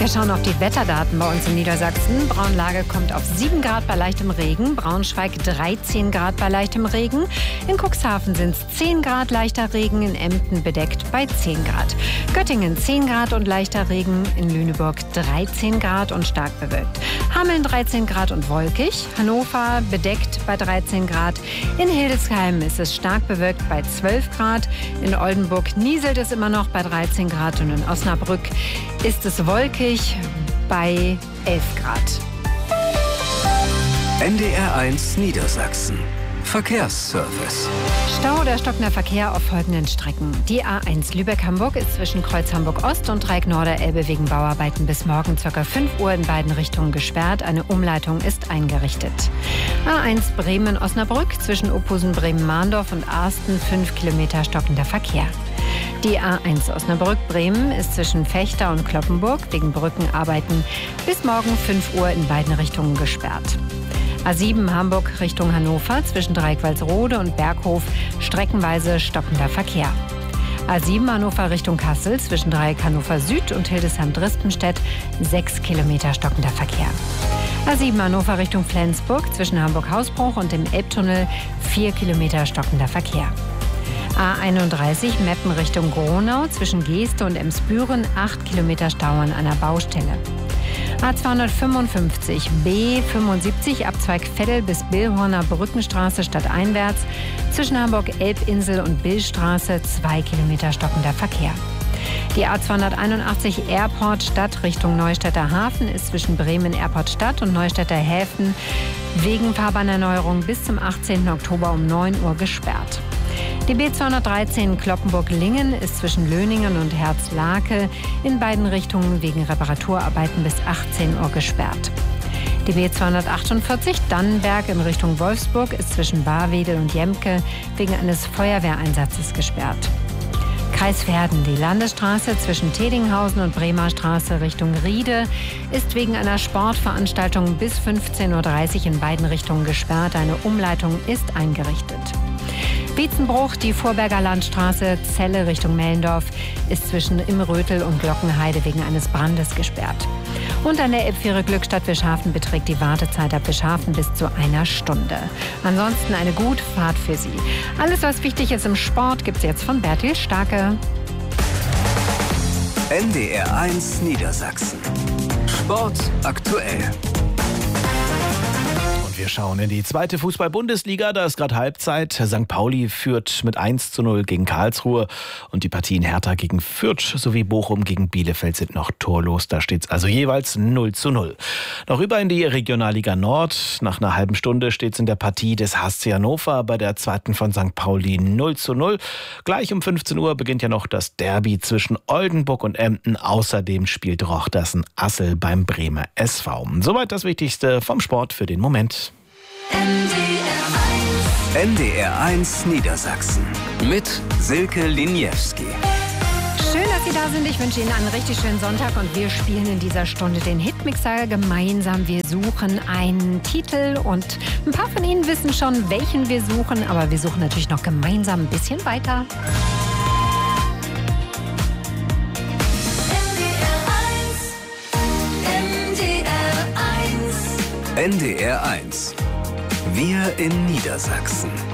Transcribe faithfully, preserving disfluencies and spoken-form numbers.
Wir schauen auf die Wetterdaten bei uns in Niedersachsen. Braunlage kommt auf sieben Grad bei leichtem Regen. Braunschweig dreizehn Grad bei leichtem Regen. In Cuxhaven sind es zehn Grad leichter Regen. In Emden bedeckt bei zehn Grad. Göttingen zehn Grad und leichter Regen. In Lüneburg dreizehn Grad und stark bewölkt. Hameln dreizehn Grad und wolkig. Hannover bedeckt bei dreizehn Grad. In Hildesheim ist es stark bewölkt bei zwölf Grad. In Oldenburg nieselt es immer noch bei dreizehn Grad. Und in Osnabrück ist es wolkig bei elf Grad. N D R eins Niedersachsen. Verkehrsservice. Stau oder stockender Verkehr auf folgenden Strecken. Die A eins Lübeck-Hamburg ist zwischen Kreuz Hamburg-Ost und Dreieck Norderelbe wegen Bauarbeiten bis morgen ca. fünf Uhr in beiden Richtungen gesperrt. Eine Umleitung ist eingerichtet. A eins Bremen-Osnabrück zwischen Ophusen-Bremen-Mahndorf und Arsten fünf Kilometer stockender Verkehr. Die A eins Osnabrück-Bremen ist zwischen Fechter und Cloppenburg wegen Brückenarbeiten bis morgen fünf Uhr in beiden Richtungen gesperrt. A sieben Hamburg Richtung Hannover zwischen Dreieck-Walsrode und Berghof streckenweise stockender Verkehr. A sieben Hannover Richtung Kassel zwischen Dreieck Hannover Süd und Hildesheim-Dristenstedt sechs Kilometer stockender Verkehr. A sieben Hannover Richtung Flensburg zwischen Hamburg-Hausbruch und dem Elbtunnel vier Kilometer stockender Verkehr. A einunddreißig Meppen Richtung Gronau zwischen Geeste und Emsbüren acht Kilometer Stau an einer Baustelle. A zweihundertfünfundfünfzig B fünfundsiebzig Abzweig Veddel bis Billhorner Brückenstraße stadteinwärts zwischen Hamburg-Elbinsel und Billstraße zwei Kilometer stockender Verkehr. Die A zweihunderteinundachtzig Airport Stadt Richtung Neustädter Hafen ist zwischen Bremen Airport Stadt und Neustädter Häfen wegen Fahrbahnerneuerung bis zum achtzehnten Oktober um neun Uhr gesperrt. Die B zweihundertdreizehn Cloppenburg-Lingen ist zwischen Löningen und Herz-Lake in beiden Richtungen wegen Reparaturarbeiten bis achtzehn Uhr gesperrt. Die B zweihundertachtundvierzig Dannenberg in Richtung Wolfsburg ist zwischen Barwedel und Jemke wegen eines Feuerwehreinsatzes gesperrt. Kreis Verden. Die Landesstraße zwischen Tedinghausen und Bremer Straße Richtung Riede ist wegen einer Sportveranstaltung bis fünfzehn Uhr dreißig in beiden Richtungen gesperrt. Eine Umleitung ist eingerichtet. Wietzenbruch, die Vorberger Landstraße, Celle Richtung Mellendorf, ist zwischen Imrötel und Glockenheide wegen eines Brandes gesperrt. Und an der Elbfähre Glückstadt Wischhafen beträgt die Wartezeit ab Wischhafen bis zu einer Stunde. Ansonsten eine gute Fahrt für Sie. Alles, was wichtig ist im Sport, gibt's jetzt von Bertil Starke. N D R eins Niedersachsen. Sport aktuell. Wir schauen in die zweite Fußball-Bundesliga. Da ist gerade Halbzeit. Sankt Pauli führt mit eins zu null gegen Karlsruhe. Und die Partien Hertha gegen Fürth sowie Bochum gegen Bielefeld sind noch torlos. Da steht es also jeweils null zu null. Noch rüber in die Regionalliga Nord. Nach einer halben Stunde steht es in der Partie des H C Hannover bei der zweiten von Sankt Pauli null zu null. Gleich um fünfzehn Uhr beginnt ja noch das Derby zwischen Oldenburg und Emden. Außerdem spielt Rochtersen Assel beim Bremer S V. Soweit das Wichtigste vom Sport für den Moment. N D R eins Niedersachsen mit Silke Liniewski. Schön, dass Sie da sind. Ich wünsche Ihnen einen richtig schönen Sonntag und wir spielen in dieser Stunde den Hitmixer gemeinsam. Wir suchen einen Titel und ein paar von Ihnen wissen schon, welchen wir suchen, aber wir suchen natürlich noch gemeinsam ein bisschen weiter. N D R eins. Wir in Niedersachsen.